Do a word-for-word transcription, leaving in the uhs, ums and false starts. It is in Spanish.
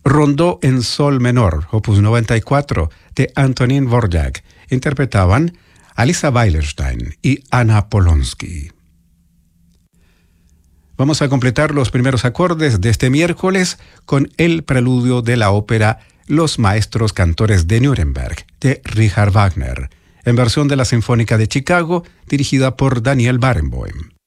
Rondó en sol menor, opus noventa y cuatro, de Antonín Dvorak. Interpretaban Alisa Weilerstein y Anna Polonsky. Vamos a completar los primeros acordes de este miércoles con el preludio de la ópera Los Maestros Cantores de Nuremberg, de Richard Wagner, en versión de la Sinfónica de Chicago, dirigida por Daniel Barenboim.